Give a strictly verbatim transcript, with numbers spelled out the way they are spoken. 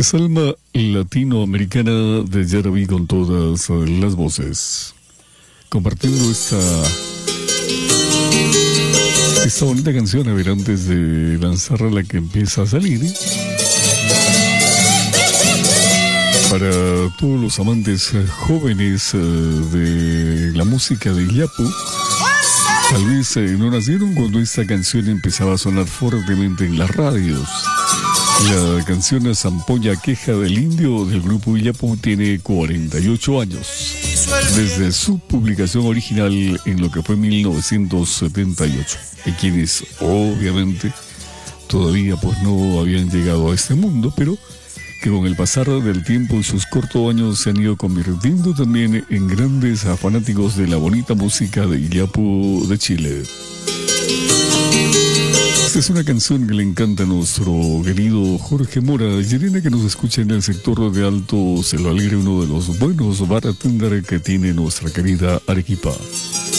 Es alma latinoamericana de Yaraví con todas las voces, compartiendo esta esta bonita canción. A ver, antes de lanzarla, la que empieza a salir, ¿eh? Para todos los amantes eh, jóvenes eh, de la música de Illapú, tal vez eh, no nacieron cuando esta canción empezaba a sonar fuertemente en las radios. La canción Zampoña Queja del Indio del grupo Illapú tiene cuarenta y ocho años, desde su publicación original en lo que fue mil novecientos setenta y ocho. Y quienes obviamente todavía pues no habían llegado a este mundo, pero que con el pasar del tiempo y sus cortos años se han ido convirtiendo también en grandes fanáticos de la bonita música de Illapú de Chile. Esta es una canción que le encanta a nuestro querido Jorge Mora, Yerena, que nos escucha en el sector de Alto Se lo Alegre, uno de los buenos bartender que tiene nuestra querida Arequipa.